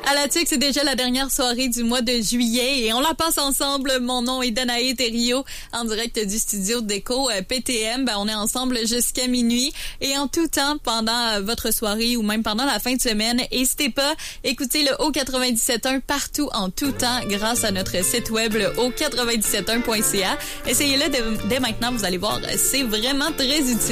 À la TUC, c'est déjà la dernière soirée du mois de juillet et on la passe ensemble. Mon nom est Danae Thériault, en direct du studio d'Écho PTM. On est ensemble jusqu'à minuit et en tout temps pendant votre soirée ou même pendant la fin de semaine. N'hésitez pas, écoutez le Haut97.1 partout en tout temps grâce à notre site web le Haut971.ca. Essayez-le dès maintenant, vous allez voir, c'est vraiment très utile.